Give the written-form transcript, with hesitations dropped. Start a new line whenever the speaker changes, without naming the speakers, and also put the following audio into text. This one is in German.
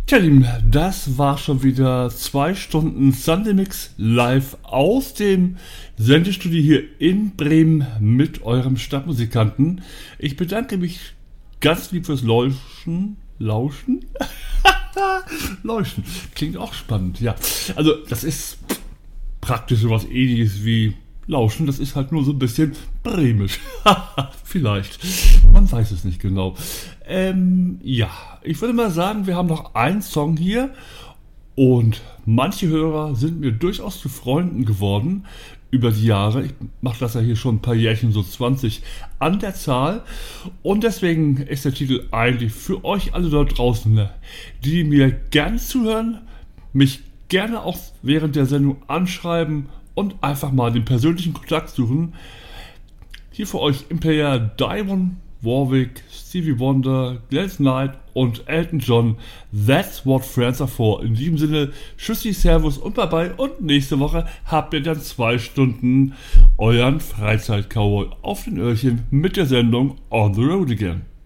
Tja, Lieben, das war schon wieder 2 Stunden Sunday Mix live aus dem Sendestudio hier in Bremen mit eurem Stadtmusikanten. Ich bedanke mich ganz lieb fürs Lauschen. Lauschen? Klingt auch spannend, ja. Also, das ist praktisch sowas Ähnliches wie Lauschen, das ist halt nur so ein bisschen bremisch. Vielleicht. Man weiß es nicht genau. Ja, ich würde mal sagen, wir haben noch einen Song hier und manche Hörer sind mir durchaus zu Freunden geworden über die Jahre. Ich mache das ja hier schon ein paar Jährchen, so 20 an der Zahl, und deswegen ist der Titel eigentlich für euch alle dort draußen, die mir gern zuhören, mich gerne auch während der Sendung anschreiben und einfach mal den persönlichen Kontakt suchen. Hier für euch im Player Diamond Warwick, Stevie Wonder, Gladys Knight und Elton John. That's what friends are for. In diesem Sinne, tschüssi, servus und bye bye. Und nächste Woche habt ihr dann 2 Stunden euren Freizeit-Cowboy auf den Öhrchen mit der Sendung On the Road Again.